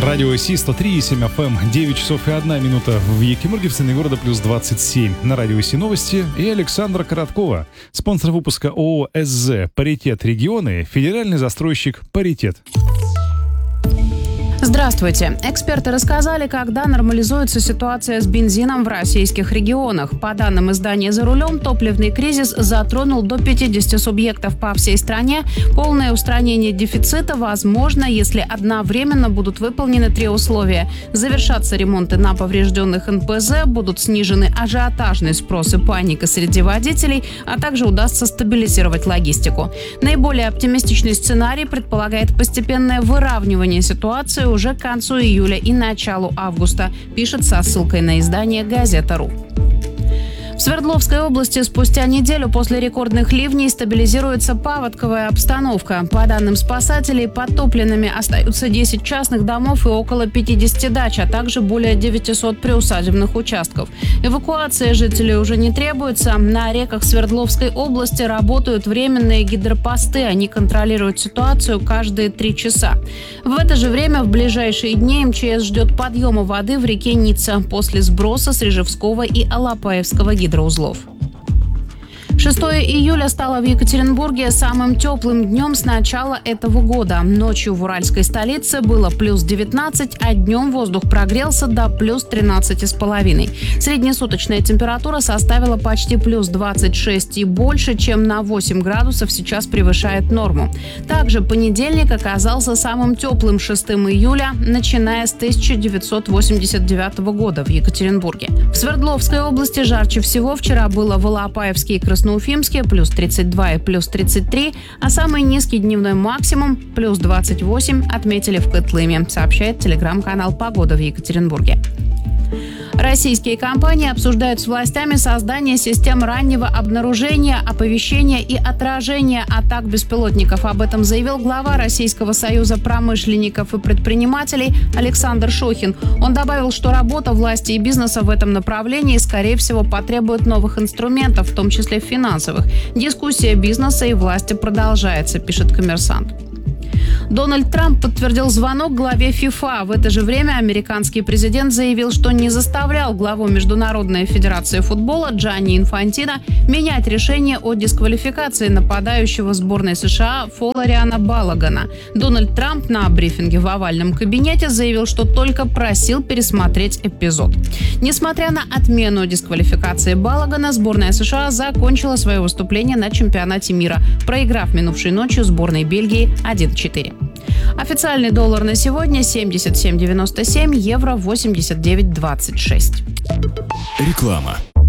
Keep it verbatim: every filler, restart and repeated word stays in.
Радио Си сто три и семь эф эм, девять часов и одна минута в Екатеринбурге, в центре города плюс двадцать семь. На Радио Си новости и Александра Короткова. Спонсор выпуска ООО СЗ «Паритет Регионы», федеральный застройщик «Паритет». Здравствуйте. Эксперты рассказали, когда нормализуется ситуация с бензином в российских регионах. По данным издания «За рулем», топливный кризис затронул до пятидесяти субъектов по всей стране. Полное устранение дефицита возможно, если одновременно будут выполнены три условия. Завершатся ремонты на поврежденных эн пэ зэ, будут снижены ажиотажный спрос и паника среди водителей, а также удастся стабилизировать логистику. Наиболее оптимистичный сценарий предполагает постепенное выравнивание ситуации уже к концу июля и началу августа, пишет со ссылкой на издание «Газета.ру». В Свердловской области спустя неделю после рекордных ливней стабилизируется паводковая обстановка. По данным спасателей, подтопленными остаются десять частных домов и около пятидесяти дач, а также более девятисот приусадебных участков. Эвакуация жителей уже не требуется. На реках Свердловской области работают временные гидропосты. Они контролируют ситуацию каждые три часа. В это же время в ближайшие дни эм че эс ждет подъема воды в реке Ница после сброса с Рижевского и Алапаевского гидроузлов. шестого июля стало в Екатеринбурге самым теплым днем с начала этого года. Ночью в уральской столице было плюс девятнадцать, а днем воздух прогрелся до плюс тринадцати с половиной. Среднесуточная температура составила почти плюс двадцать шесть и больше, чем на восемь градусов сейчас превышает норму. Также понедельник оказался самым теплым шестого июля, начиная с тысяча девятьсот восемьдесят девятого года в Екатеринбурге. В Свердловской области жарче всего вчера было в Алапаевске и Красноуфимске, плюс тридцать два и плюс тридцать три, а самый низкий дневной максимум, плюс двадцать восемь, отметили в Котлыме, сообщает телеграм-канал «Погода» в Екатеринбурге. Российские компании обсуждают с властями создание систем раннего обнаружения, оповещения и отражения атак беспилотников. Об этом заявил глава Российского союза промышленников и предпринимателей Александр Шохин. Он добавил, что работа власти и бизнеса в этом направлении, скорее всего, потребует новых инструментов, в том числе финансовых. Дискуссия бизнеса и власти продолжается, пишет «Коммерсант». Дональд Трамп подтвердил звонок главе ФИФА. В это же время американский президент заявил, что не заставлял главу Международной федерации футбола Джанни Инфантино менять решение о дисквалификации нападающего сборной США Фолариана Балагана. Дональд Трамп на брифинге в овальном кабинете заявил, что только просил пересмотреть эпизод. Несмотря на отмену дисквалификации Балагана, сборная США закончила свое выступление на чемпионате мира, проиграв минувшей ночью сборной Бельгии один четыре. Официальный доллар на сегодня семьдесят семь девяносто семь, евро восемьдесят девять двадцать шесть. Реклама.